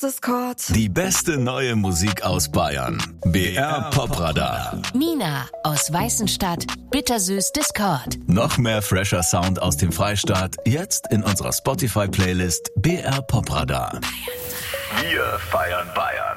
Discord. Die beste neue Musik aus Bayern. BR Popradar. Nina aus Weißenstadt, bittersüß Discord. Noch mehr fresher Sound aus dem Freistaat, jetzt in unserer Spotify-Playlist BR Popradar. Wir feiern Bayern.